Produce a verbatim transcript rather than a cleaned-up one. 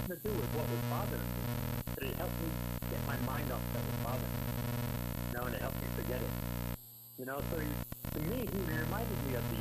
nothing to do with what was bothering me, but it helped me get my mind off that was bothering me. You know, and it helped me forget it. You know, so he, to me, he reminded me of the